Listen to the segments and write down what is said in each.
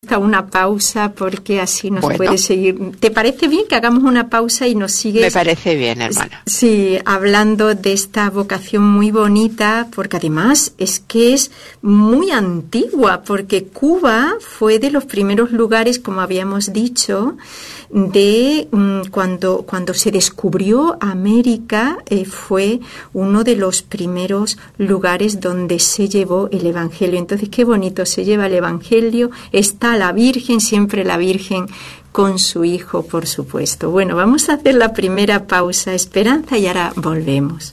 gusta una pausa porque así nos puede seguir. ¿Te parece bien que hagamos una pausa y nos sigues? Me parece bien, hermana. Sí, hablando de esta vocación muy bonita, porque además es que es muy antigua, porque Cuba fue de los primeros lugares, como habíamos dicho, de cuando se descubrió América, fue uno de los primeros lugares donde se llevó el Evangelio. Entonces, qué bonito, se lleva el Evangelio, está la Virgen, siempre la Virgen con su Hijo, por supuesto. Bueno, vamos a hacer la primera pausa, Esperanza, y ahora volvemos.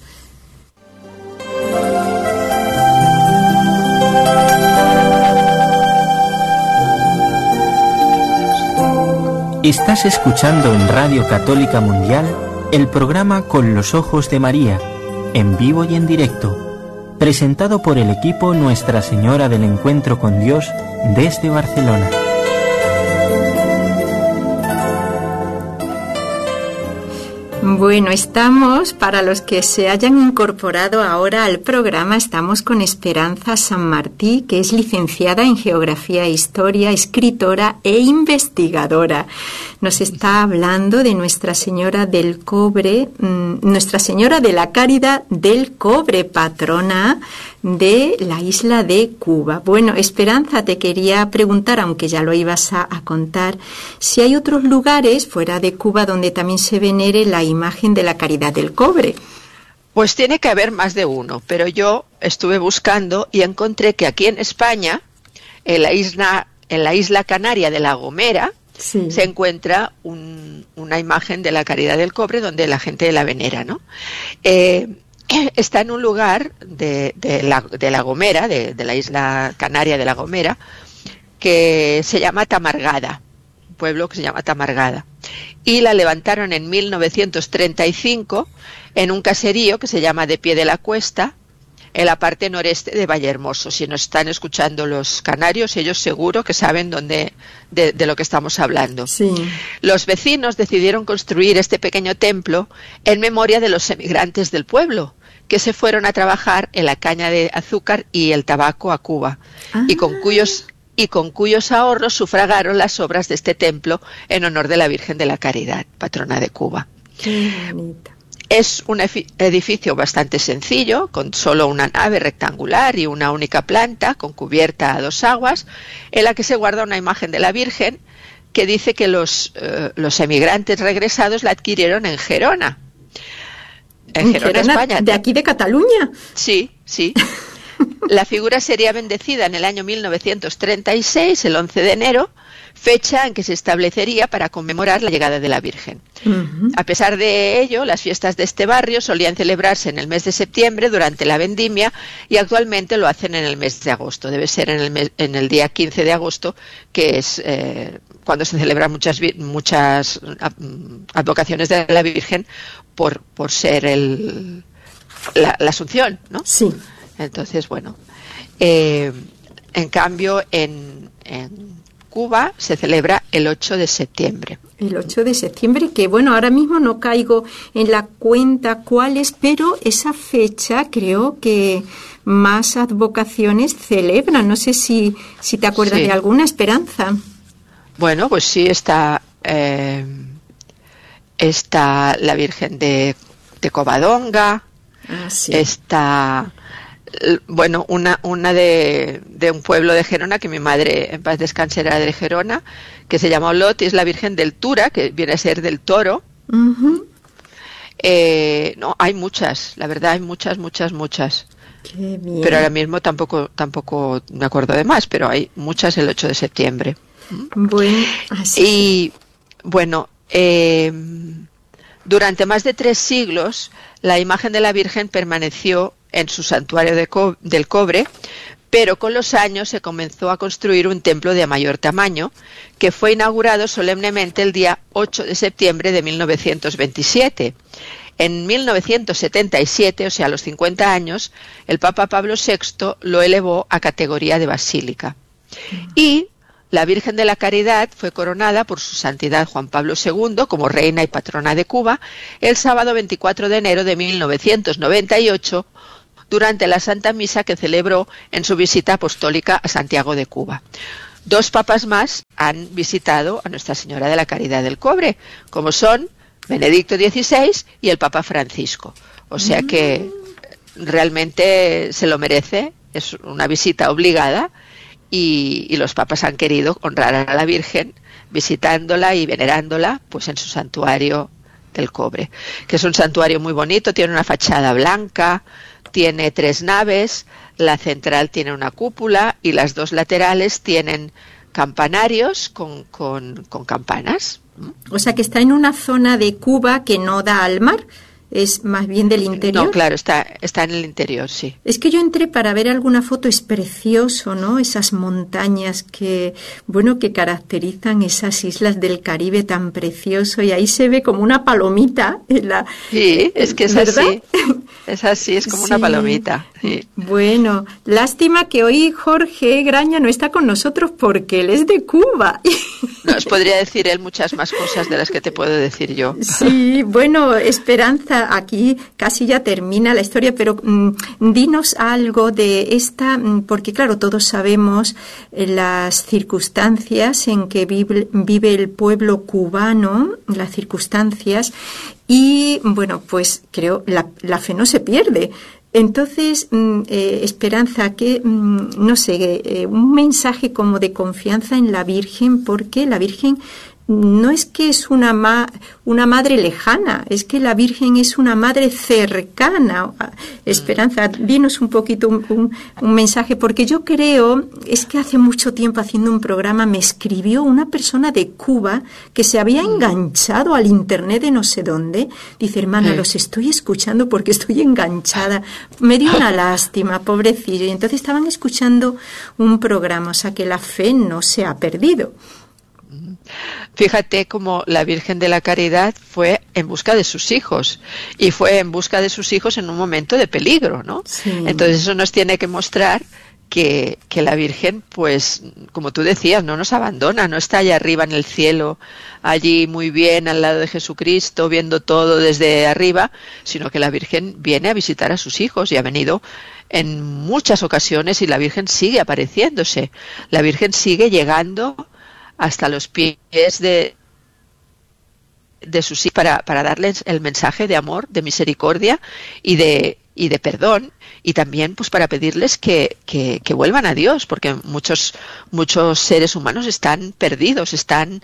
Estás escuchando en Radio Católica Mundial el programa Con los Ojos de María, en vivo y en directo, presentado por el equipo Nuestra Señora del Encuentro con Dios desde Barcelona. Bueno, estamos, para los que se hayan incorporado ahora al programa, estamos con Esperanza Sanmartí, que es licenciada en Geografía e Historia, escritora e investigadora. Nos está hablando de Nuestra Señora del Cobre, Nuestra Señora de la Caridad del Cobre, patrona de la isla de Cuba. Bueno, Esperanza, te quería preguntar, aunque ya lo ibas a contar, si hay otros lugares fuera de Cuba donde también se venere la imagen de la Caridad del Cobre. Pues tiene que haber más de uno, pero yo estuve buscando y encontré que aquí en España, en la isla canaria de La Gomera, sí, se encuentra una imagen de la Caridad del Cobre donde la gente la venera, ¿no? Está en un lugar de La Gomera, de la isla canaria de La Gomera, que se llama Tamargada, un pueblo que se llama Tamargada. Y la levantaron en 1935 en un caserío que se llama De Pie de la Cuesta, en la parte noreste de Vallehermoso. Si nos están escuchando los canarios, ellos seguro que saben de lo que estamos hablando. Sí. Los vecinos decidieron construir este pequeño templo en memoria de los emigrantes del pueblo, que se fueron a trabajar en la caña de azúcar y el tabaco a Cuba, y con cuyos ahorros sufragaron las obras de este templo en honor de la Virgen de la Caridad, patrona de Cuba. Qué bonita. Es un edificio bastante sencillo, con solo una nave rectangular y una única planta, con cubierta a dos aguas, en la que se guarda una imagen de la Virgen que dice que los emigrantes regresados la adquirieron en Gerona. En Gerona, España. ¿De aquí de Cataluña? Sí, sí. La figura sería bendecida en el año 1936, el 11 de enero, fecha en que se establecería para conmemorar la llegada de la Virgen. Uh-huh. A pesar de ello, las fiestas de este barrio solían celebrarse en el mes de septiembre durante la vendimia y actualmente lo hacen en el mes de agosto. Debe ser en el día 15 de agosto, que es cuando se celebran muchas advocaciones de la Virgen por ser la Asunción, ¿no? Sí. Entonces, bueno, en cambio en Cuba se celebra el 8 de septiembre. El 8 de septiembre, que bueno, ahora mismo no caigo en la cuenta cuál es, pero esa fecha creo que más advocaciones celebran. No sé si te acuerdas de alguna, Esperanza. Bueno, pues sí, está la Virgen de Covadonga, sí. Está... Bueno, una de un pueblo de Gerona, que mi madre en paz descanse era de Gerona, que se llama Olot, y es la Virgen del Tura, que viene a ser del Toro. Uh-huh. No, hay muchas, la verdad, hay muchas. Qué bien. Pero ahora mismo tampoco me acuerdo de más, pero hay muchas el 8 de septiembre. Bueno, así. Y bueno, durante más de 3 siglos, la imagen de la Virgen permaneció en su santuario del cobre, pero con los años se comenzó a construir un templo de mayor tamaño, que fue inaugurado solemnemente el día 8 de septiembre de 1927. En 1977, o sea, a los 50 años, el Papa Pablo VI lo elevó a categoría de basílica. Y la Virgen de la Caridad fue coronada por su santidad Juan Pablo II como reina y patrona de Cuba el sábado 24 de enero de 1998, durante la Santa Misa que celebró en su visita apostólica a Santiago de Cuba. 2 papas más han visitado a Nuestra Señora de la Caridad del Cobre, como son Benedicto XVI y el Papa Francisco. O sea que realmente se lo merece, es una visita obligada, y los papas han querido honrar a la Virgen visitándola y venerándola pues en su santuario del Cobre, que es un santuario muy bonito, tiene una fachada blanca, tiene 3 naves, la central tiene una cúpula y las 2 laterales tienen campanarios con campanas. O sea que está en una zona de Cuba que no da al mar, es más bien del interior. No, claro, está en el interior, sí. Es que yo entré para ver alguna foto, es precioso, ¿no? Esas montañas que caracterizan esas islas del Caribe tan precioso, y ahí se ve como una palomita. Sí, es que es ¿verdad? así. Es así, es como una palomita. Sí. Bueno, lástima que hoy Jorge Graña no está con nosotros porque él es de Cuba. Nos podría decir él muchas más cosas de las que te puedo decir yo. Sí, bueno, Esperanza, aquí casi ya termina la historia, pero dinos algo de esta, porque claro, todos sabemos las circunstancias en que vive el pueblo cubano, las circunstancias, y bueno, pues creo la fe no se pierde. Entonces, Esperanza, que no sé, un mensaje como de confianza en la Virgen, porque la Virgen no es que es una madre lejana, es que la Virgen es una madre cercana. Esperanza, dinos un poquito un mensaje, porque yo creo, es que hace mucho tiempo haciendo un programa me escribió una persona de Cuba que se había enganchado al internet de no sé dónde. Dice, hermana, los estoy escuchando porque estoy enganchada. Me dio una lástima, pobrecillo. Y entonces estaban escuchando un programa, o sea que la fe no se ha perdido. Fíjate cómo la Virgen de la Caridad fue en busca de sus hijos, y fue en busca de sus hijos en un momento de peligro, ¿no? Sí. Entonces eso nos tiene que mostrar que la Virgen, pues, como tú decías, no nos abandona, no está allá arriba en el cielo, allí muy bien al lado de Jesucristo, viendo todo desde arriba, sino que la Virgen viene a visitar a sus hijos, y ha venido en muchas ocasiones, y la Virgen sigue apareciéndose, la Virgen sigue llegando hasta los pies de sus hijos para darles el mensaje de amor, de misericordia y de perdón, y también pues para pedirles que vuelvan a Dios, porque muchos seres humanos están perdidos, están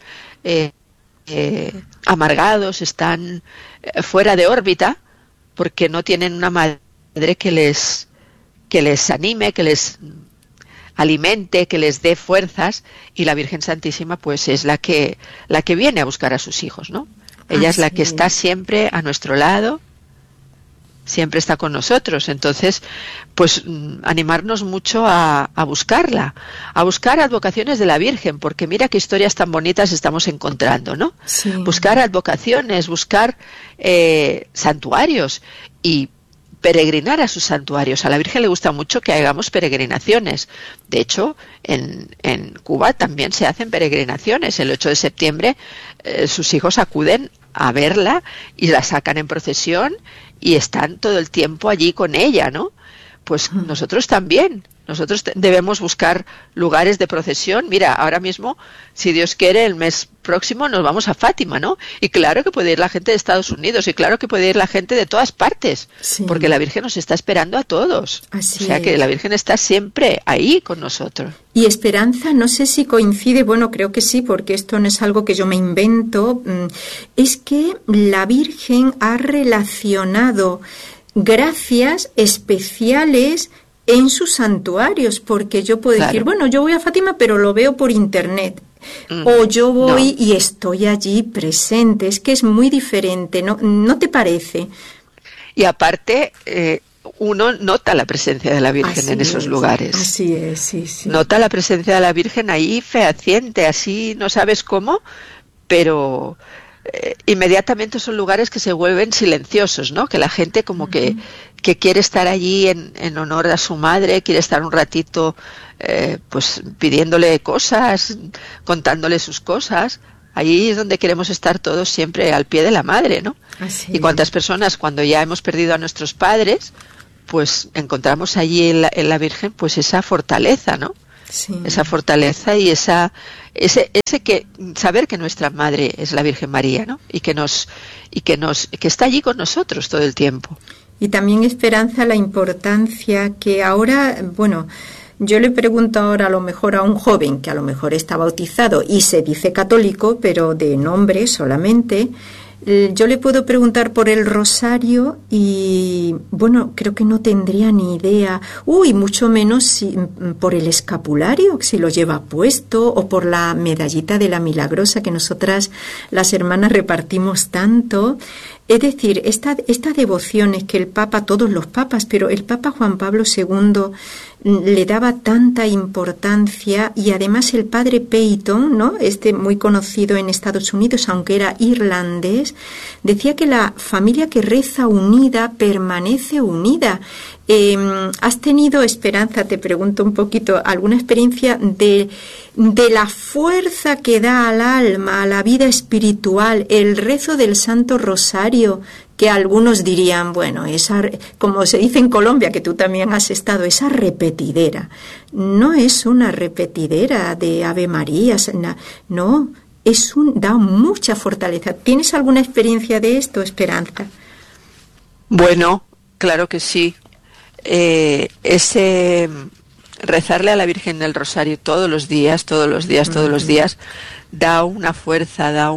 amargados, están fuera de órbita, porque no tienen una madre que les anime, que les alimente, que les dé fuerzas, y la Virgen Santísima pues es la que viene a buscar a sus hijos, ¿no? Ella es la que está siempre a nuestro lado, siempre está con nosotros. Entonces, pues animarnos mucho a buscarla, a buscar advocaciones de la Virgen, porque mira qué historias tan bonitas estamos encontrando, ¿no? Sí. Buscar advocaciones, buscar santuarios y peregrinar a sus santuarios. A la Virgen le gusta mucho que hagamos peregrinaciones. De hecho, en Cuba también se hacen peregrinaciones. El 8 de septiembre sus hijos acuden a verla y la sacan en procesión y están todo el tiempo allí con ella, ¿no? Pues nosotros también. Nosotros debemos buscar lugares de procesión. Mira, ahora mismo, si Dios quiere, el mes próximo nos vamos a Fátima, ¿no? Y claro que puede ir la gente de Estados Unidos, y claro que puede ir la gente de todas partes, sí, porque la Virgen nos está esperando a todos. Así o sea que la Virgen está siempre ahí con nosotros. Y Esperanza, no sé si coincide, bueno, creo que sí, porque esto no es algo que yo me invento, es que la Virgen ha relacionado gracias especiales en sus santuarios, porque yo puedo decir, bueno, yo voy a Fátima, pero lo veo por internet, o yo voy y estoy allí presente. Es que es muy diferente, ¿no te parece? Y aparte, uno nota la presencia de la Virgen en esos lugares. Así es, sí, sí. Nota la presencia de la Virgen ahí fehaciente, así no sabes cómo, pero inmediatamente son lugares que se vuelven silenciosos, ¿no? Que la gente como que quiere estar allí en honor a su madre, quiere estar un ratito pues pidiéndole cosas, contándole sus cosas. Allí es donde queremos estar todos siempre al pie de la madre, ¿no? Así y cuántas personas cuando ya hemos perdido a nuestros padres, pues encontramos allí en la Virgen pues esa fortaleza, ¿no? esa fortaleza y ese que saber que nuestra madre es la Virgen María, ¿no? Y que está allí con nosotros todo el tiempo. Y también, Esperanza, la importancia que ahora, bueno, yo le pregunto ahora a lo mejor a un joven que a lo mejor está bautizado y se dice católico, pero de nombre solamente. Yo le puedo preguntar por el rosario y, bueno, creo que no tendría ni idea, mucho menos por el escapulario, si lo lleva puesto, o por la medallita de la Milagrosa que nosotras, las hermanas, repartimos tanto. Es decir, esta devoción es que el Papa, todos los papas, pero el Papa Juan Pablo II le daba tanta importancia, y además el padre Peyton, ¿no? Muy conocido en Estados Unidos, aunque era irlandés, decía que la familia que reza unida permanece unida. ¿Has tenido, Esperanza, te pregunto un poquito, alguna experiencia de la fuerza que da al alma, a la vida espiritual, el rezo del Santo Rosario, que algunos dirían, bueno, como se dice en Colombia, que tú también has estado, esa repetidera? No es una repetidera de Ave Marías, no, da mucha fortaleza. ¿Tienes alguna experiencia de esto, Esperanza? Bueno, claro que sí. Ese rezarle a la Virgen del Rosario todos los días, da una fuerza, da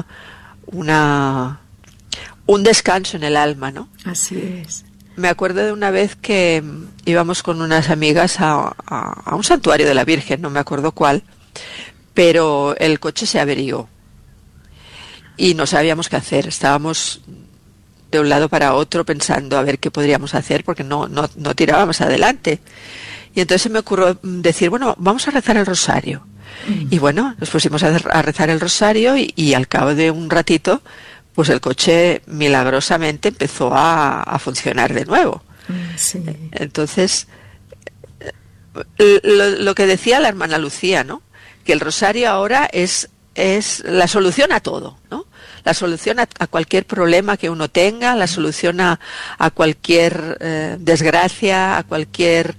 un descanso en el alma, ¿no? Así es. Me acuerdo de una vez que íbamos con unas amigas a un santuario de la Virgen, no me acuerdo cuál, pero el coche se averió y no sabíamos qué hacer. Estábamos de un lado para otro pensando a ver qué podríamos hacer porque no tirábamos adelante. Y entonces se me ocurrió decir, bueno, vamos a rezar el rosario. Y bueno, nos pusimos a rezar el rosario y al cabo de un ratito, pues el coche milagrosamente empezó a funcionar de nuevo. Sí. Entonces, lo que decía la hermana Lucía, ¿no? Que el rosario ahora es la solución a todo, ¿no? La solución a cualquier problema que uno tenga, la solución a cualquier desgracia, a cualquier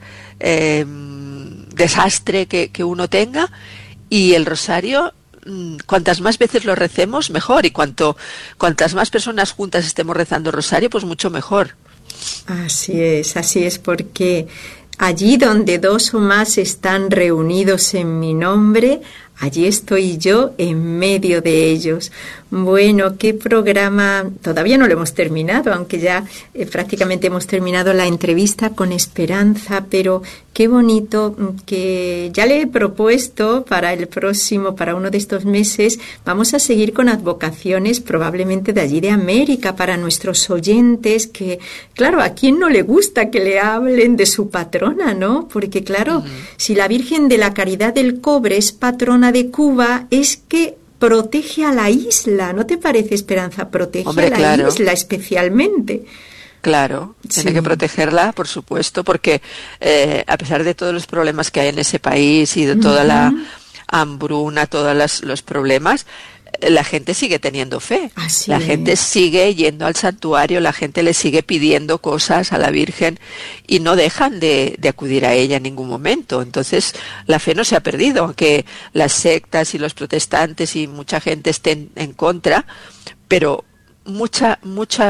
desastre que uno tenga. Y el rosario, cuantas más veces lo recemos, mejor. Y cuantas más personas juntas estemos rezando el rosario, pues mucho mejor. Así es, porque allí donde dos o más están reunidos en mi nombre, allí estoy yo en medio de ellos. Bueno, qué programa. Todavía no lo hemos terminado, aunque ya prácticamente hemos terminado la entrevista con Esperanza, pero qué bonito que ya le he propuesto para uno de estos meses, vamos a seguir con advocaciones probablemente de allí de América para nuestros oyentes, que claro, ¿a quién no le gusta que le hablen de su patrona, no? Porque claro, si la Virgen de la Caridad del Cobre es patrona de Cuba, es que protege a la isla, ¿no te parece, Esperanza? Protege a la isla especialmente. Claro, tiene que protegerla, por supuesto, porque a pesar de todos los problemas que hay en ese país y de toda la hambruna, todos los problemas, la gente sigue teniendo fe. La gente sigue yendo al santuario, la gente le sigue pidiendo cosas a la Virgen y no dejan de acudir a ella en ningún momento. Entonces, la fe no se ha perdido, aunque las sectas y los protestantes y mucha gente estén en contra, pero muchas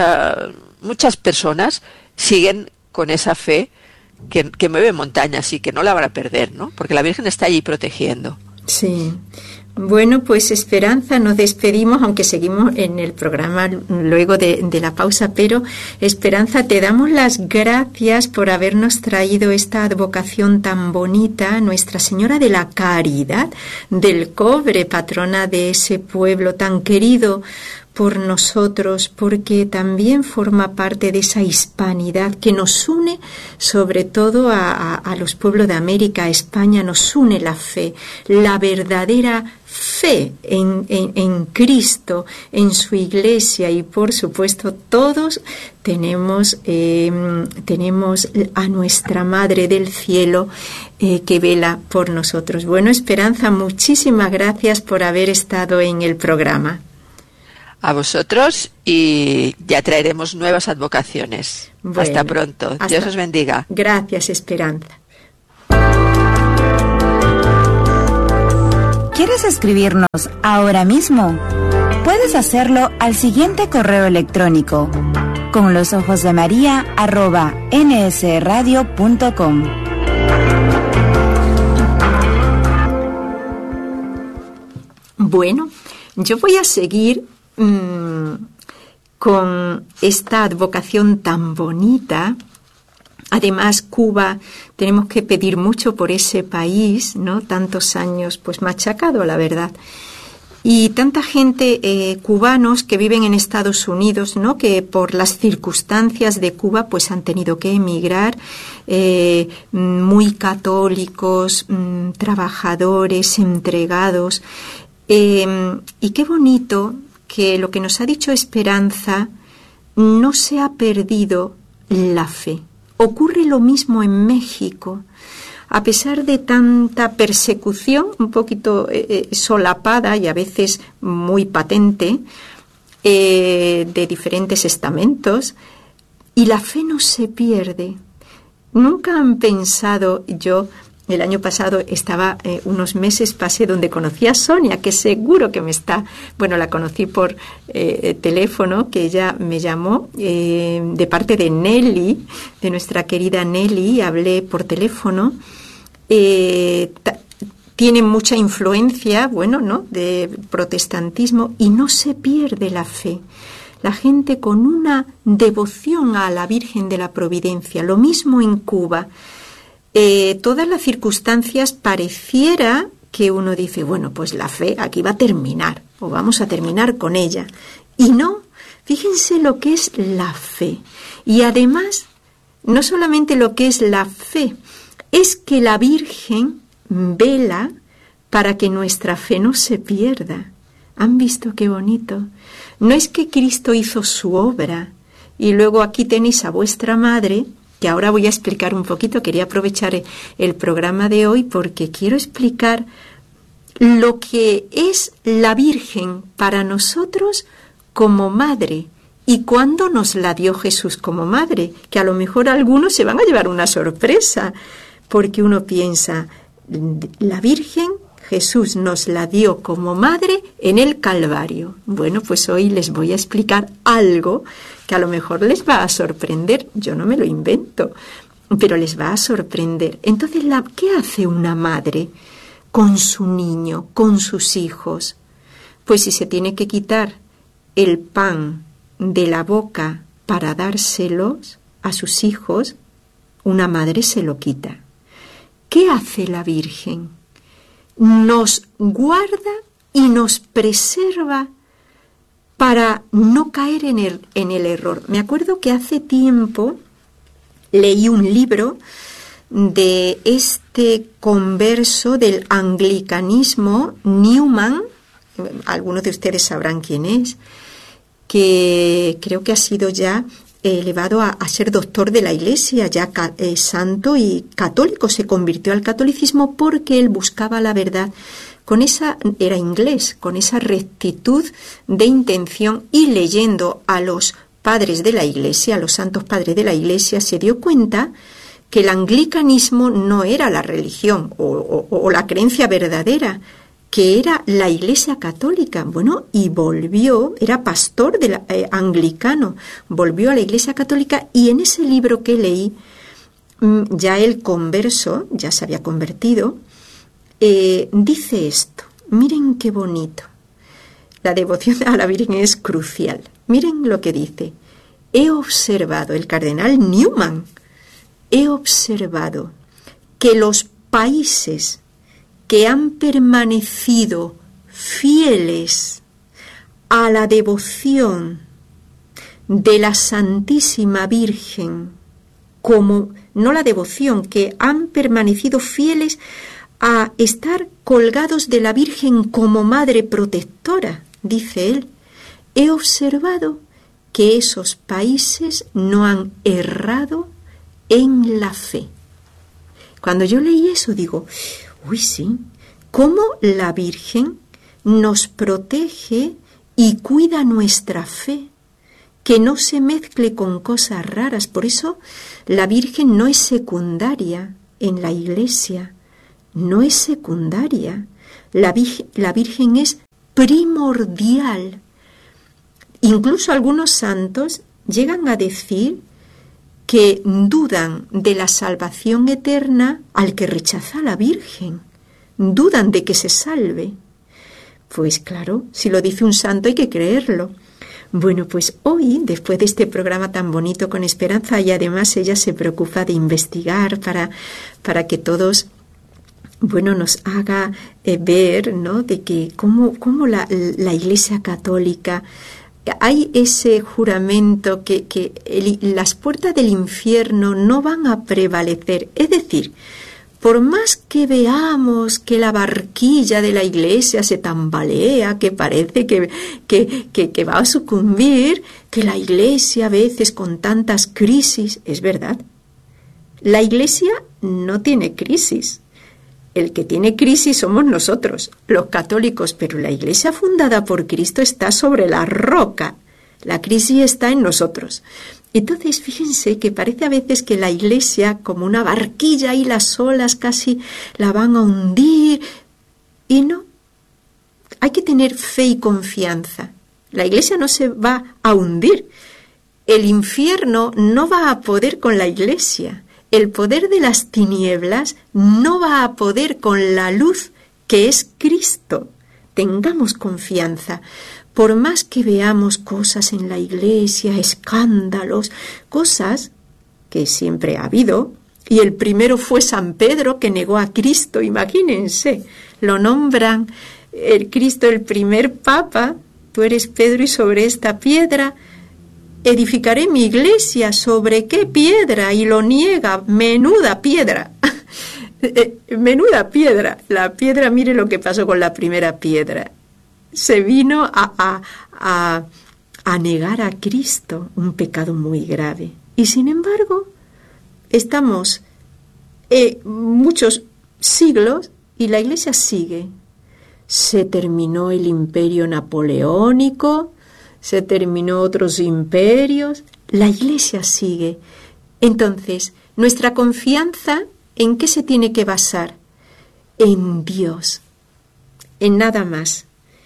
personas siguen con esa fe que mueve montañas y que no la van a perder, ¿no? Porque la Virgen está allí protegiendo. Sí. Bueno, pues Esperanza, nos despedimos, aunque seguimos en el programa luego de la pausa, pero Esperanza, te damos las gracias por habernos traído esta advocación tan bonita, Nuestra Señora de la Caridad del Cobre, patrona de ese pueblo tan querido por nosotros, porque también forma parte de esa hispanidad que nos une, sobre todo a los pueblos de América, a España, nos une la fe, la verdadera fe en Cristo, en su Iglesia, y por supuesto todos tenemos a nuestra Madre del Cielo que vela por nosotros. Bueno, Esperanza, muchísimas gracias por haber estado en el programa. A vosotros, y ya traeremos nuevas advocaciones. Bueno, hasta pronto. Dios os bendiga. Gracias, Esperanza. ¿Quieres escribirnos ahora mismo? Puedes hacerlo al siguiente correo electrónico: conlosojosdemaria@nsradio.com. Bueno, yo voy a seguir con esta advocación tan bonita. Además, Cuba, tenemos que pedir mucho por ese país, ¿no? Tantos años, pues machacado, la verdad. Y tanta gente, cubanos que viven en Estados Unidos, ¿no? Que por las circunstancias de Cuba, pues han tenido que emigrar, muy católicos, trabajadores, entregados. Y qué bonito que lo que nos ha dicho Esperanza, no se ha perdido la fe. Ocurre lo mismo en México. A pesar de tanta persecución, un poquito solapada y a veces muy patente, de diferentes estamentos, y la fe no se pierde. Nunca han pensado, yo el año pasado estaba unos meses, pasé donde conocí a Sonia, que seguro que me está, bueno, la conocí por teléfono, que ella me llamó de parte de Nelly, de nuestra querida Nelly, hablé por teléfono. Tiene mucha influencia, bueno, ¿no?, de protestantismo, y no se pierde la fe. La gente con una devoción a la Virgen de la Providencia, lo mismo en Cuba. Todas las circunstancias pareciera que uno dice, bueno, pues la fe aquí va a terminar, o vamos a terminar con ella. Y no, fíjense lo que es la fe. Y además, no solamente lo que es la fe, es que la Virgen vela para que nuestra fe no se pierda. ¿Han visto qué bonito? No es que Cristo hizo su obra y luego aquí tenéis a vuestra madre, que ahora voy a explicar un poquito. Quería aprovechar el programa de hoy porque quiero explicar lo que es la Virgen para nosotros como madre y cuándo nos la dio Jesús como madre, que a lo mejor algunos se van a llevar una sorpresa, porque uno piensa, la Virgen, Jesús nos la dio como madre en el Calvario. Bueno, pues hoy les voy a explicar algo que a lo mejor les va a sorprender. Yo no me lo invento, pero les va a sorprender. Entonces, ¿qué hace una madre con su niño, con sus hijos? Pues si se tiene que quitar el pan de la boca para dárselos a sus hijos, una madre se lo quita. ¿Qué hace la Virgen? Nos guarda y nos preserva para no caer en el error. Me acuerdo que hace tiempo leí un libro de este converso del anglicanismo, Newman, algunos de ustedes sabrán quién es, que creo que ha sido ya elevado a ser doctor de la Iglesia, ya santo y católico. Se convirtió al catolicismo porque él buscaba la verdad con era inglés, con esa rectitud de intención, y leyendo a los padres de la Iglesia, a los santos padres de la Iglesia, se dio cuenta que el anglicanismo no era la religión o la creencia verdadera, que era la Iglesia católica. Bueno, y volvió, era pastor anglicano, volvió a la Iglesia católica, y en ese libro que leí, ya el converso, ya se había convertido, dice esto. Miren qué bonito. La devoción a la Virgen es crucial. Miren lo que dice. He observado, el cardenal Newman, he observado que los países que han permanecido fieles a la devoción de la Santísima Virgen, como no la devoción, que han permanecido fieles a estar colgados de la Virgen como madre protectora, dice él, he observado que esos países no han errado en la fe. Cuando yo leí eso digo, uy, sí, cómo la Virgen nos protege y cuida nuestra fe, que no se mezcle con cosas raras. Por eso la Virgen no es secundaria en la Iglesia, no es secundaria. La Virgen es primordial. Incluso algunos santos llegan a decir que dudan de la salvación eterna al que rechaza a la Virgen. Dudan de que se salve. Pues claro, si lo dice un santo hay que creerlo. Bueno, pues hoy, después de este programa tan bonito con Esperanza, y además ella se preocupa de investigar para que todos, bueno, nos haga ver, ¿no?, de que cómo la Iglesia Católica, hay ese juramento que las puertas del infierno no van a prevalecer. Es decir, por más que veamos que la barquilla de la Iglesia se tambalea, que parece que va a sucumbir, que la Iglesia a veces con tantas crisis, es verdad, la Iglesia no tiene crisis. El que tiene crisis somos nosotros, los católicos, pero la Iglesia fundada por Cristo está sobre la roca. La crisis está en nosotros. Entonces, fíjense que parece a veces que la Iglesia, como una barquilla y las olas casi la van a hundir. Y no, hay que tener fe y confianza. La Iglesia no se va a hundir. El infierno no va a poder con la Iglesia. El poder de las tinieblas no va a poder con la luz que es Cristo. Tengamos confianza. Por más que veamos cosas en la Iglesia, escándalos, cosas que siempre ha habido, y el primero fue San Pedro que negó a Cristo, imagínense, lo nombran el Cristo el primer papa, tú eres Pedro y sobre esta piedra edificaré mi iglesia. ¿Sobre qué piedra? Y lo niega, menuda piedra. Menuda piedra. La piedra, mire lo que pasó con la primera piedra. Se vino a negar a Cristo, un pecado muy grave. Y sin embargo, estamos muchos siglos y la Iglesia sigue. Se terminó el imperio napoleónico, se terminó otros imperios, la Iglesia sigue. Entonces, nuestra confianza, ¿en qué se tiene que basar? En Dios, en nada más.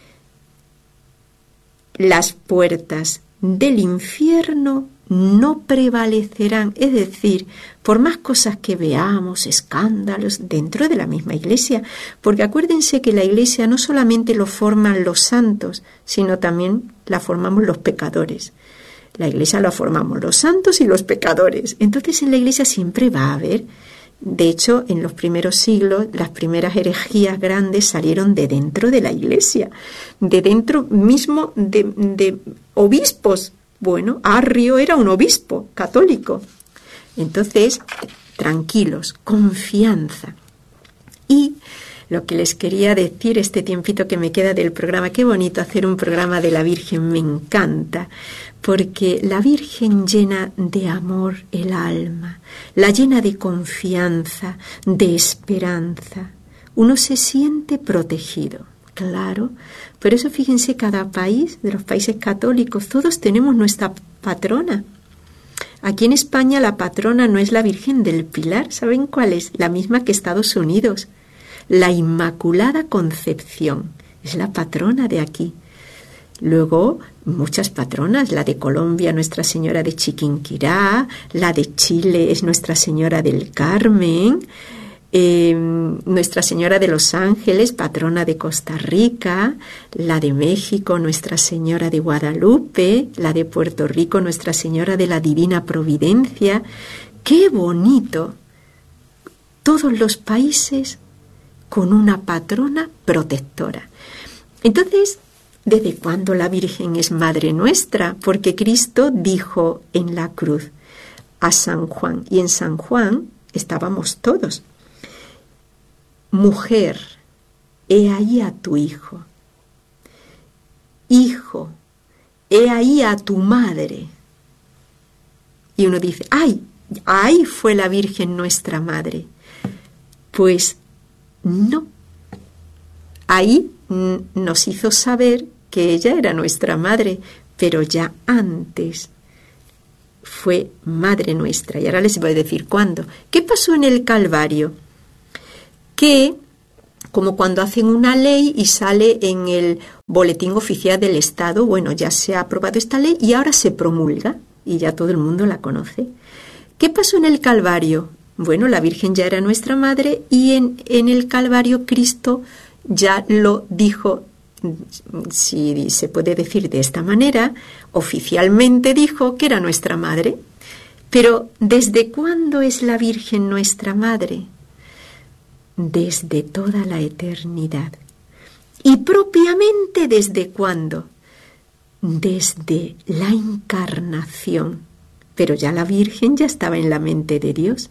Las puertas del infierno no prevalecerán, es decir, por más cosas que veamos, escándalos dentro de la misma Iglesia, porque acuérdense que la Iglesia no solamente lo forman los santos, sino también la formamos los pecadores. La Iglesia la formamos los santos y los pecadores. Entonces en la Iglesia siempre va a haber, de hecho, en los primeros siglos, las primeras herejías grandes salieron de dentro de la Iglesia, de dentro mismo de obispos. Bueno, Arrio era un obispo católico. Entonces, tranquilos, confianza. Y lo que les quería decir este tiempito que me queda del programa, qué bonito hacer un programa de la Virgen, me encanta, porque la Virgen llena de amor el alma, la llena de confianza, de esperanza. Uno se siente protegido. Claro, por eso fíjense, cada país, de los países católicos, todos tenemos nuestra patrona. Aquí en España la patrona no es la Virgen del Pilar, ¿saben cuál es? La misma que Estados Unidos, la Inmaculada Concepción, es la patrona de aquí. Luego, muchas patronas, la de Colombia, Nuestra Señora de Chiquinquirá, la de Chile es Nuestra Señora del Carmen, Nuestra Señora de los Ángeles, patrona de Costa Rica, la de México, Nuestra Señora de Guadalupe, la de Puerto Rico, Nuestra Señora de la Divina Providencia. ¡Qué bonito! Todos los países con una patrona protectora. Entonces, ¿desde cuándo la Virgen es Madre nuestra? Porque Cristo dijo en la cruz a San Juan, y en San Juan estábamos todos: mujer, he ahí a tu hijo. Hijo, he ahí a tu madre. Y uno dice, ¡ay! Ahí fue la Virgen nuestra madre. Pues no. Ahí nos hizo saber que ella era nuestra madre, pero ya antes fue madre nuestra. Y ahora les voy a decir cuándo. ¿Qué pasó en el Calvario? Que como cuando hacen una ley y sale en el Boletín Oficial del Estado, bueno, ya se ha aprobado esta ley y ahora se promulga y ya todo el mundo la conoce. ¿Qué pasó en el Calvario? Bueno, la Virgen ya era nuestra madre y en el Calvario Cristo ya lo dijo, si se puede decir de esta manera, oficialmente dijo que era nuestra madre. Pero ¿desde cuándo es la Virgen nuestra madre? Desde toda la eternidad. ¿Y propiamente desde cuándo? Desde la encarnación. Pero ya la Virgen ya estaba en la mente de Dios.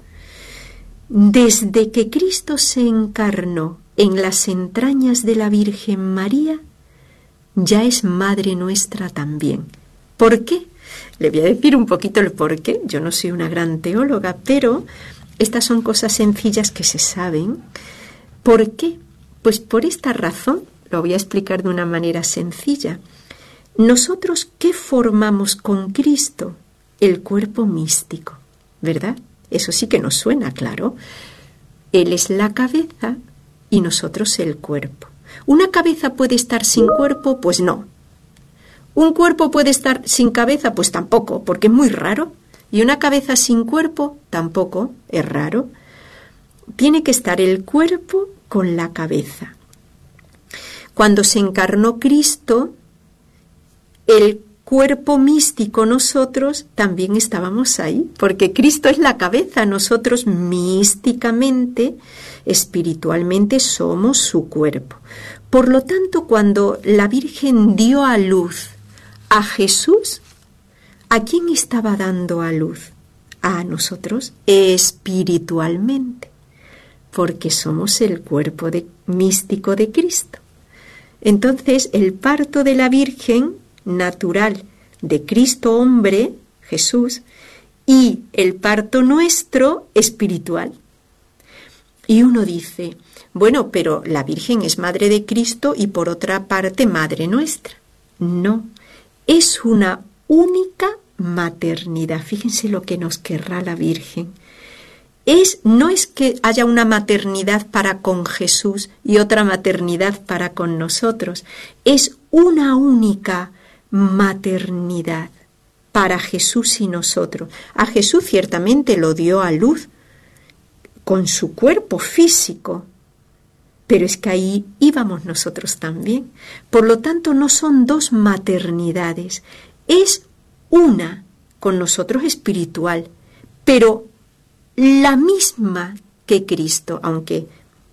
Desde que Cristo se encarnó en las entrañas de la Virgen María, ya es madre nuestra también. ¿Por qué? Le voy a decir un poquito el por qué. Yo no soy una gran teóloga, pero estas son cosas sencillas que se saben. ¿Por qué? Pues por esta razón, lo voy a explicar de una manera sencilla. Nosotros, ¿qué formamos con Cristo? El cuerpo místico, ¿verdad? Eso sí que nos suena claro. Él es la cabeza y nosotros el cuerpo. ¿Una cabeza puede estar sin cuerpo? Pues no. ¿Un cuerpo puede estar sin cabeza? Pues tampoco, porque es muy raro. Y una cabeza sin cuerpo tampoco, es raro. Tiene que estar el cuerpo con la cabeza. Cuando se encarnó Cristo, el cuerpo místico, nosotros también estábamos ahí, porque Cristo es la cabeza, nosotros místicamente, espiritualmente somos su cuerpo. Por lo tanto, cuando la Virgen dio a luz a Jesús, ¿a quién estaba dando a luz? A nosotros espiritualmente, porque somos el cuerpo místico de Cristo. Entonces, el parto de la Virgen natural de Cristo hombre, Jesús, y el parto nuestro espiritual. Y uno dice, bueno, pero la Virgen es madre de Cristo y por otra parte madre nuestra. No, es una única maternidad. Fíjense lo que nos querrá la Virgen. No es que haya una maternidad para con Jesús y otra maternidad para con nosotros. Es una única maternidad para Jesús y nosotros. A Jesús ciertamente lo dio a luz con su cuerpo físico, pero es que ahí íbamos nosotros también. Por lo tanto, no son dos maternidades, es una con nosotros espiritual, pero la misma que Cristo, aunque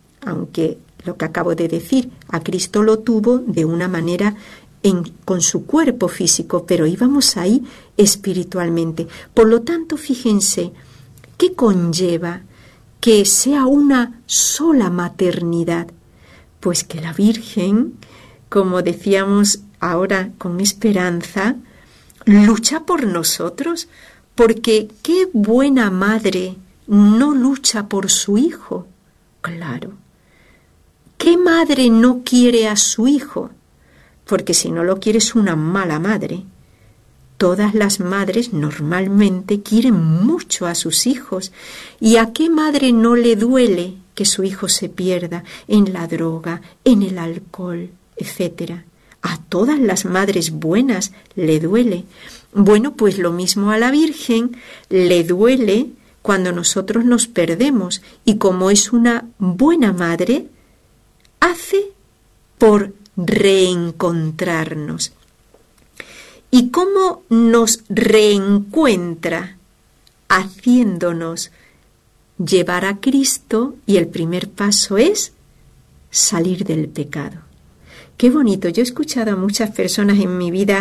lo que acabo de decir, a Cristo lo tuvo de una manera con su cuerpo físico, pero íbamos ahí espiritualmente. Por lo tanto, fíjense, ¿qué conlleva que sea una sola maternidad? Pues que la Virgen, como decíamos ahora con esperanza, lucha por nosotros, porque qué buena madre no lucha por su hijo. Claro. ¿Qué madre no quiere a su hijo? Porque si no lo quiere es una mala madre. Todas las madres normalmente quieren mucho a sus hijos. ¿Y a qué madre no le duele que su hijo se pierda en la droga, en el alcohol, etcétera? A todas las madres buenas le duele. Bueno, pues lo mismo a la Virgen le duele cuando nosotros nos perdemos. Y como es una buena madre, hace por reencontrarnos. ¿Y cómo nos reencuentra? Haciéndonos llevar a Cristo, y el primer paso es salir del pecado. Qué bonito. Yo he escuchado a muchas personas en mi vida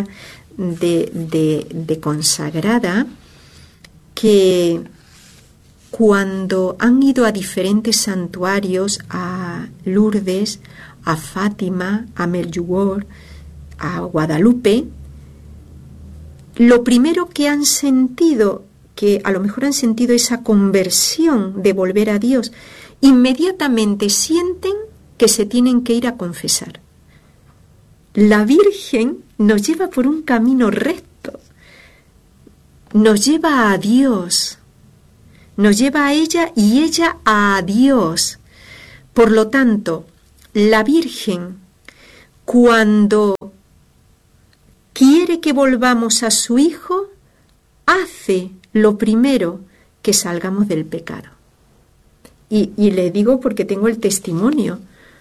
de consagrada que cuando han ido a diferentes santuarios, a Lourdes, a Fátima, a Medjugorje, a Guadalupe, lo primero que han sentido, que a lo mejor han sentido esa conversión de volver a Dios, inmediatamente sienten que se tienen que ir a confesar. La Virgen nos lleva por un camino recto, nos lleva a Dios, nos lleva a ella y ella a Dios. Por lo tanto, la Virgen, cuando quiere que volvamos a su Hijo, hace lo primero, que salgamos del pecado. Y le digo porque tengo el testimonio.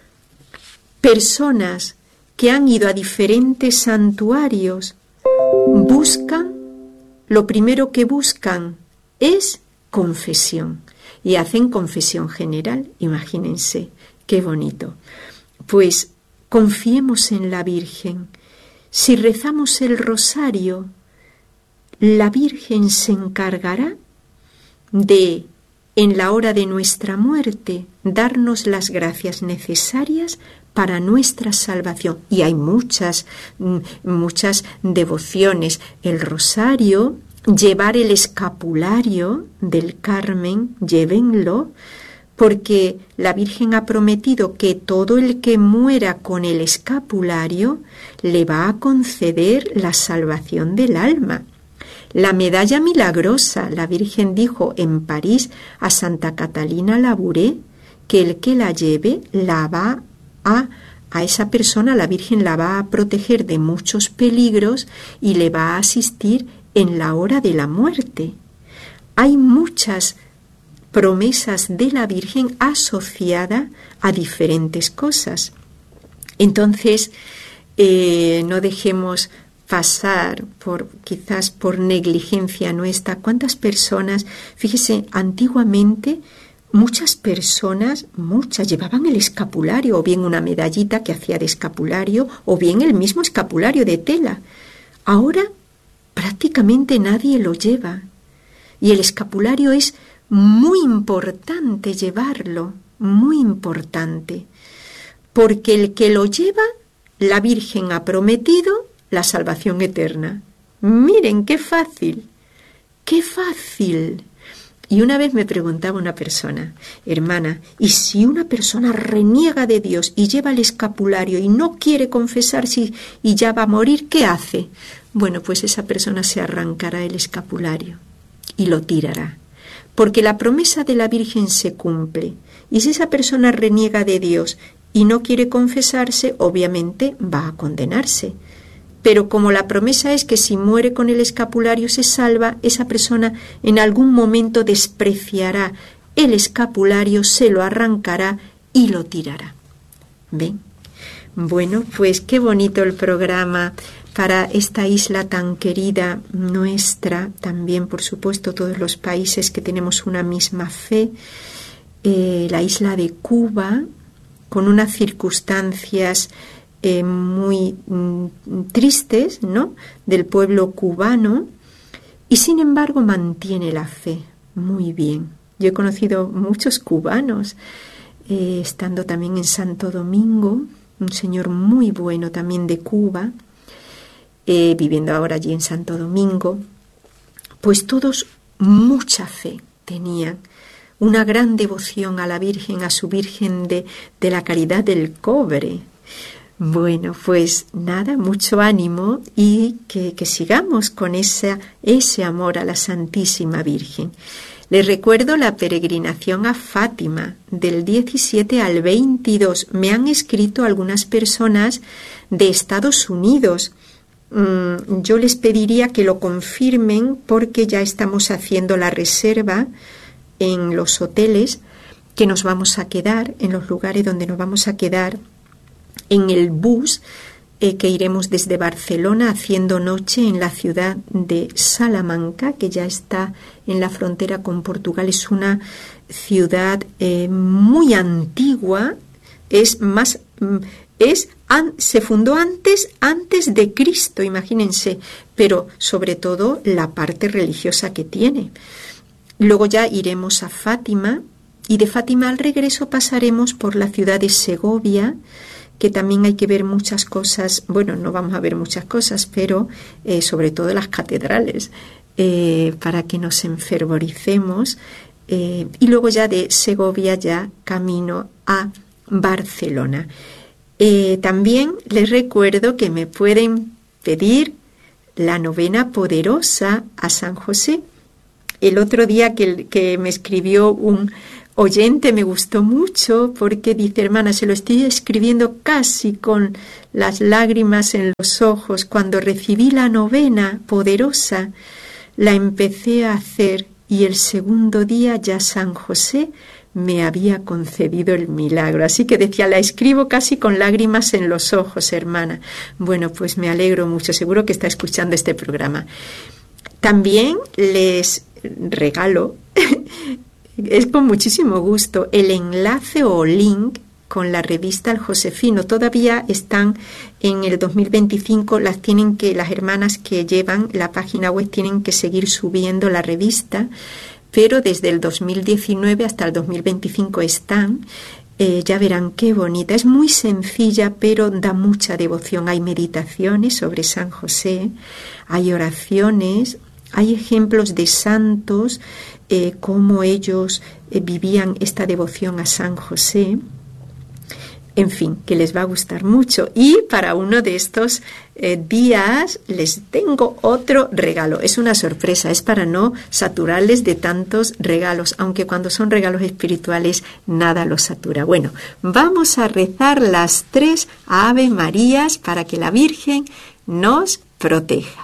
Personas que han ido a diferentes santuarios buscan, lo primero que buscan es confesión. Y hacen confesión general, imagínense, qué bonito. Pues confiemos en la Virgen. Si rezamos el rosario, la Virgen se encargará de, en la hora de nuestra muerte, darnos las gracias necesarias para nuestra salvación. Y hay muchas devociones. El rosario, llevar el escapulario del Carmen, llévenlo, porque la Virgen ha prometido que todo el que muera con el escapulario le va a conceder la salvación del alma. La medalla milagrosa, la Virgen dijo en París a Santa Catalina Labouré que el que la lleve la va a esa persona, la Virgen la va a proteger de muchos peligros y le va a asistir en la hora de la muerte. Hay muchas promesas de la Virgen asociadas a diferentes cosas. Entonces, no dejemos pasar quizás por negligencia nuestra. ¿Cuántas personas? Fíjese, antiguamente muchas personas llevaban el escapulario, o bien una medallita que hacía de escapulario, o bien el mismo escapulario de tela. Ahora prácticamente nadie lo lleva. Y el escapulario es muy importante llevarlo, muy importante, porque el que lo lleva, la Virgen ha prometido la salvación eterna. Miren, qué fácil, qué fácil. Y una vez me preguntaba una persona, hermana, ¿y si una persona reniega de Dios y lleva el escapulario y no quiere confesarse y ya va a morir, qué hace? Bueno, pues esa persona se arrancará el escapulario y lo tirará, porque la promesa de la Virgen se cumple. Y si esa persona reniega de Dios y no quiere confesarse, obviamente va a condenarse. Pero como la promesa es que si muere con el escapulario se salva, esa persona en algún momento despreciará el escapulario, se lo arrancará y lo tirará. ¿Ven? Bueno, pues qué bonito el programa para esta isla tan querida nuestra, también por supuesto todos los países que tenemos una misma fe, la isla de Cuba, con unas circunstancias muy tristes, ¿no?, del pueblo cubano, y sin embargo mantiene la fe muy bien. Yo he conocido muchos cubanos, estando también en Santo Domingo, un señor muy bueno también de Cuba, viviendo ahora allí en Santo Domingo, pues todos mucha fe tenían, una gran devoción a la Virgen, a su Virgen de la Caridad del Cobre. Bueno, pues nada, mucho ánimo y que sigamos con ese amor a la Santísima Virgen. Les recuerdo la peregrinación a Fátima del 17 al 22. Me han escrito algunas personas de Estados Unidos. Yo les pediría que lo confirmen porque ya estamos haciendo la reserva en los hoteles que nos vamos a quedar, en los lugares donde nos vamos a quedar, en el bus que iremos desde Barcelona haciendo noche en la ciudad de Salamanca, que ya está en la frontera con Portugal. Es una ciudad muy antigua, se fundó antes de Cristo, imagínense, pero sobre todo la parte religiosa que tiene. Luego ya iremos a Fátima y de Fátima al regreso pasaremos por la ciudad de Segovia, que también hay que ver muchas cosas. Bueno, no vamos a ver muchas cosas, pero sobre todo las catedrales, para que nos enfervoricemos. Y luego ya de Segovia ya camino a Barcelona. También les recuerdo que me pueden pedir la novena poderosa a San José. El otro día que me escribió un oyente me gustó mucho porque dice, hermana, se lo estoy escribiendo casi con las lágrimas en los ojos. Cuando recibí la novena poderosa, la empecé a hacer y el segundo día ya San José me había concedido el milagro. Así que decía, la escribo casi con lágrimas en los ojos, hermana. Bueno, pues me alegro mucho, seguro que está escuchando este programa. También les regalo, es con muchísimo gusto, el enlace o link con la revista El Josefino. Todavía están en el 2025, las hermanas que llevan la página web tienen que seguir subiendo la revista, pero desde el 2019 hasta el 2025 están. Ya verán qué bonita. Es muy sencilla, pero da mucha devoción. Hay meditaciones sobre San José, hay oraciones, hay ejemplos de santos, cómo ellos vivían esta devoción a San José. En fin, que les va a gustar mucho. Y para uno de estos días les tengo otro regalo. Es una sorpresa, es para no saturarles de tantos regalos, aunque cuando son regalos espirituales nada los satura. Bueno, vamos a rezar las 3 Ave Marías para que la Virgen nos proteja.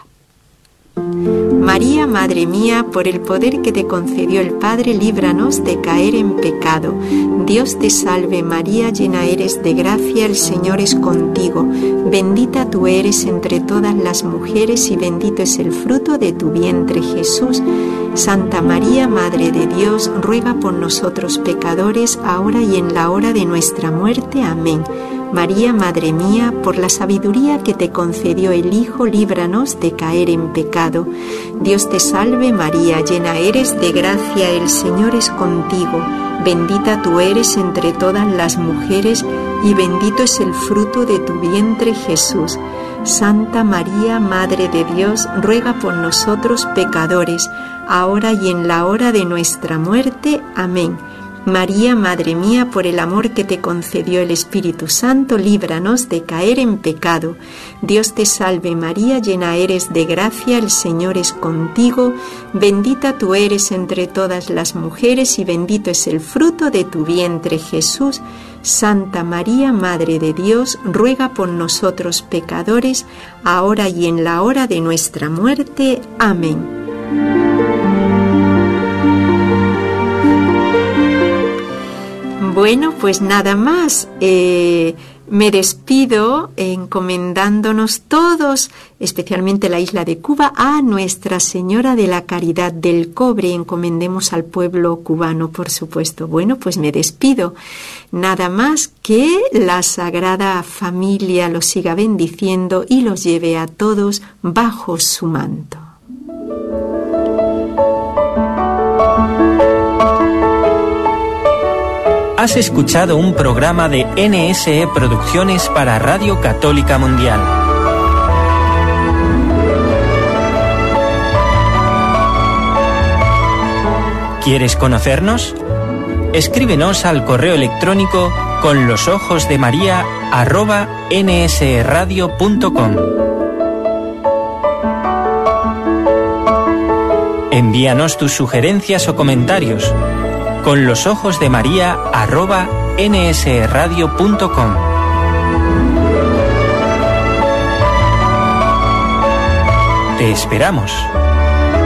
María, Madre mía, por el poder que te concedió el Padre, líbranos de caer en pecado. Dios te salve María, llena eres de gracia, el Señor es contigo. Bendita tú eres entre todas las mujeres y bendito es el fruto de tu vientre, Jesús. Santa María, Madre de Dios, ruega por nosotros pecadores, ahora y en la hora de nuestra muerte. Amén. María, Madre mía, por la sabiduría que te concedió el Hijo, líbranos de caer en pecado. Dios te salve María, llena eres de gracia, el Señor es contigo. Bendita tú eres entre todas las mujeres y bendito es el fruto de tu vientre, Jesús. Santa María, Madre de Dios, ruega por nosotros pecadores, ahora y en la hora de nuestra muerte. Amén. María, Madre mía, por el amor que te concedió el Espíritu Santo, líbranos de caer en pecado. Dios te salve María, llena eres de gracia, el Señor es contigo. Bendita tú eres entre todas las mujeres y bendito es el fruto de tu vientre, Jesús. Santa María, Madre de Dios, ruega por nosotros pecadores, ahora y en la hora de nuestra muerte. Amén. Bueno, pues nada más. Me despido encomendándonos todos, especialmente la isla de Cuba, a Nuestra Señora de la Caridad del Cobre. Encomendemos al pueblo cubano, por supuesto. Bueno, pues me despido. Nada más, que la Sagrada Familia los siga bendiciendo y los lleve a todos bajo su manto. Has escuchado un programa de NSE Producciones para Radio Católica Mundial. ¿Quieres conocernos? Escríbenos al correo electrónico conlosojosdemaria@nsradio.com. Envíanos tus sugerencias o comentarios. conlosojosdemaria@nsradio.com. Te esperamos.